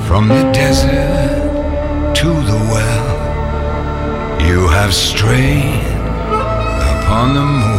From the desert to the well, you have strayed upon the moon.